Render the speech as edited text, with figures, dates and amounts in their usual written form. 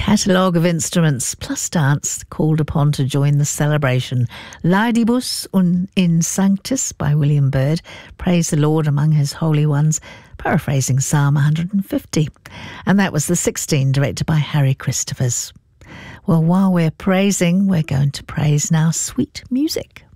catalogue of instruments plus dance called upon to join the celebration. Laudibus in Sanctis by William Byrd. Praise the Lord among his holy ones, paraphrasing Psalm 150. And that was the 16, directed by Harry Christophers. Well, while we're praising, we're going to praise now sweet music.